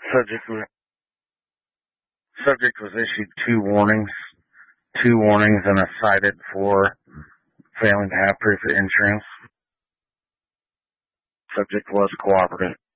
Subject was, subject was issued two warnings and is cited for failing to have proof of insurance. Subject was cooperative.